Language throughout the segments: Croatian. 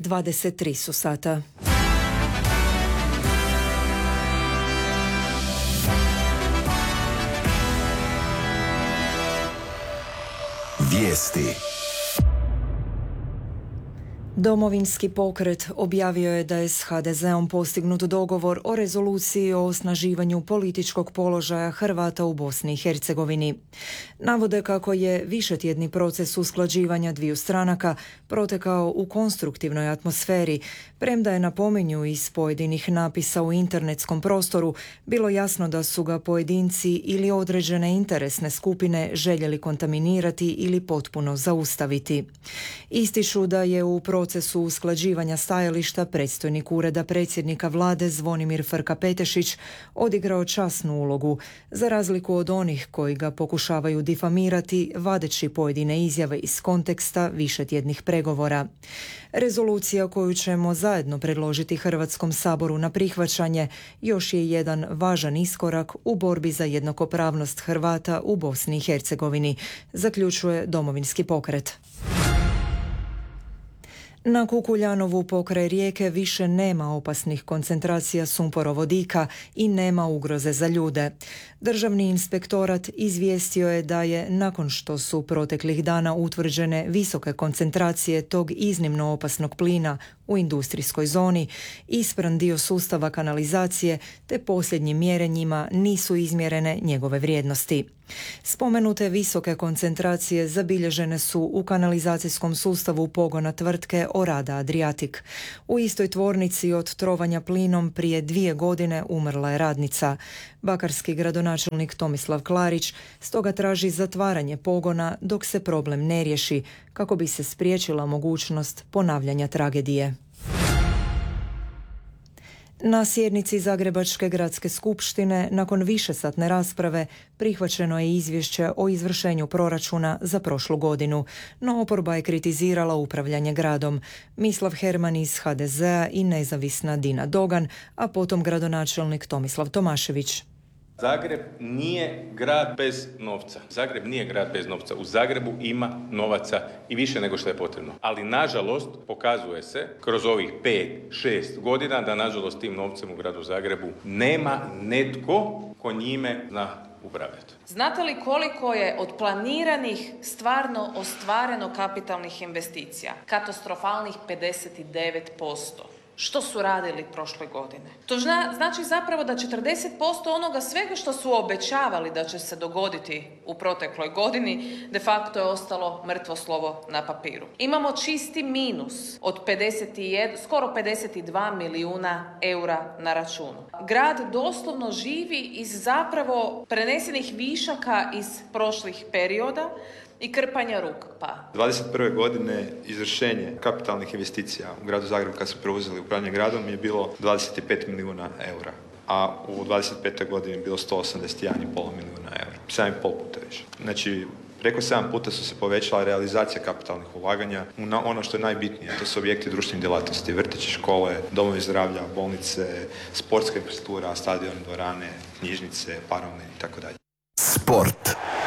23 su sata. Vijesti. Domovinski pokret objavio je da je s HDZ-om postignut dogovor o rezoluciji o osnaživanju političkog položaja Hrvata u Bosni i Hercegovini. Navode kako je višetjedni proces usklađivanja dviju stranaka protekao u konstruktivnoj atmosferi, premda je, napominju iz pojedinih napisa u internetskom prostoru, bilo jasno da su ga pojedinci ili određene interesne skupine željeli kontaminirati ili potpuno zaustaviti. Ističu da je u procesu usklađivanja stajališta predstojnik Ureda predsjednika vlade Zvonimir Frka-Petešić odigrao časnu ulogu, za razliku od onih koji ga pokušavaju difamirati vadeći pojedine izjave iz konteksta višetjednih pregovora. Rezolucija koju ćemo zajedno predložiti Hrvatskom saboru na prihvaćanje još je jedan važan iskorak u borbi za jednakopravnost Hrvata u Bosni i Hercegovini, zaključuje Domovinski pokret. Na Kukuljanovu pokraj Rijeke više nema opasnih koncentracija sumporovodika i nema ugroze za ljude. Državni inspektorat izvijestio je da je, nakon što su proteklih dana utvrđene visoke koncentracije tog iznimno opasnog plina u industrijskoj zoni, ispran dio sustava kanalizacije te posljednjim mjerenjima nisu izmjerene njegove vrijednosti. Spomenute visoke koncentracije zabilježene su u kanalizacijskom sustavu pogona tvrtke Orada Adriatic. U istoj tvornici od trovanja plinom prije 2 godine umrla je radnica. Bakarski gradonačelnik Tomislav Klarić stoga traži zatvaranje pogona dok se problem ne riješi, kako bi se spriječila mogućnost ponavljanja tragedije. Na sjednici Zagrebačke gradske skupštine, nakon višesatne rasprave, prihvaćeno je izvješće o izvršenju proračuna za prošlu godinu, no oporba je kritizirala upravljanje gradom. Mislav Herman iz HDZ-a i nezavisna Dina Dogan, a potom gradonačelnik Tomislav Tomašević. Zagreb nije grad bez novca. Zagreb nije grad bez novca. U Zagrebu ima novaca i više nego što je potrebno. Ali nažalost pokazuje se kroz ovih 5-6 godina da nažalost tim novcem u gradu Zagrebu nema netko ko njime zna upravljati. Znate li koliko je od planiranih stvarno ostvareno kapitalnih investicija? Katastrofalnih 59%. Što su radili prošle godine? To znači zapravo da 40% onoga svega što su obećavali da će se dogoditi u protekloj godini de facto je ostalo mrtvo slovo na papiru. Imamo čisti minus od skoro 52 milijuna eura na računu. Grad doslovno živi iz zapravo prenesenih višaka iz prošlih perioda i krpanja rupa. 21. godine izvršenje kapitalnih investicija u gradu Zagrebu kad su preuzeli upravljanje gradom je bilo 25 milijuna eura, a u 25. godini je bilo 181,5 milijuna eura. 7,5 puta više. Znači, preko 7 puta su se povećala realizacija kapitalnih ulaganja na ono što je najbitnije, to su objekti društvenih djelatnosti, vrtići, škole, domovi zdravlja, bolnice, sportska infrastruktura, stadion, dvorane, knjižnice, paravne itd. Sport.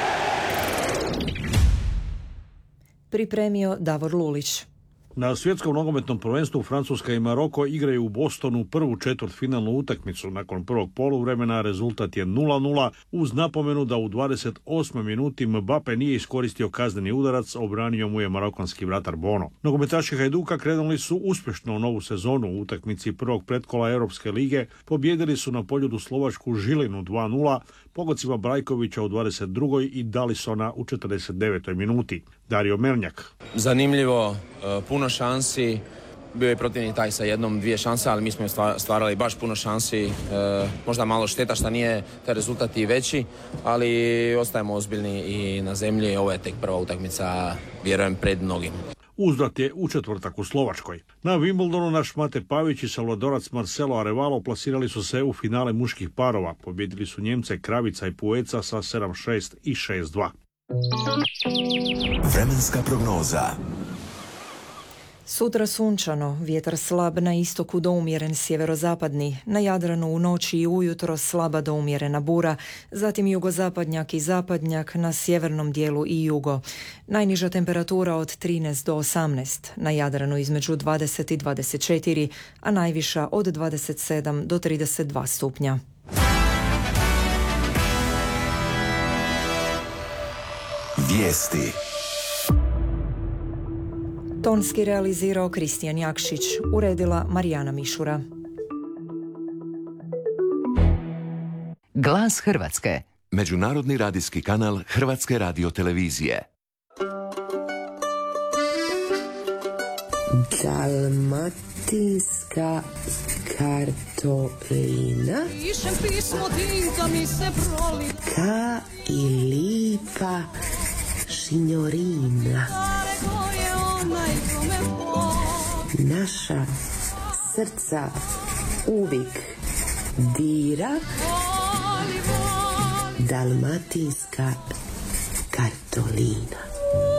Pripremio Davor Lulić. Na svjetskom nogometnom prvenstvu Francuska i Maroko igraju u Bostonu prvu četvrtfinalnu utakmicu. Nakon prvog poluvremena rezultat je 0:0 uz napomenu da u 28. minuti Mbappe nije iskoristio kazneni udarac, obranio mu je marokanski vratar Bono. Nogometaši Hajduka krenuli su uspješno u novu sezonu. U utakmici prvog pretkola Europske lige pobjedili su na Poljudu slovačku Žilinu 2:0 pogodcima Brajkovića u 22. i Dalisona u 49. minuti. Dario Melnjak. Zanimljivo, puno šansi, bio je protivnik taj sa 1-2 šanse, ali mi smo stvarali baš puno šansi, možda malo šteta što nije taj rezultat i veći, ali ostajemo ozbiljni i na zemlji, ovo je tek prva utakmica, vjerujem, pred mnogim. Uzvrat je u četvrtak u Slovačkoj. Na Wimbledonu naš Mate Pavić i salvadorac Marcelo Arevalo plasirali su se u finale muških parova. Pobjedili su Njemce Kravica i Pueca sa 7-6 i 6-2. Vremenska prognoza. Sutra sunčano, vjetar slab na istoku do umjeren sjeverozapadni, na Jadranu u noći i ujutro slaba do umjerena bura, zatim jugozapadnjak i zapadnjak na sjevernom dijelu i jugo. Najniža temperatura od 13 do 18, na Jadranu između 20 i 24, a najviša od 27 do 32 stupnja. Vijesti. Tonski realizirao Kristijan Jakšić, uredila Marijana Mišura. Glas Hrvatske. Međunarodni radijski kanal Hrvatske radiotelevizije. Dalmatinska kartolina. Pišem pismo, tinta mi se proli. Ka i lipa šinjorina. Naša srca uvijek dira. Dalmatinska kartolina.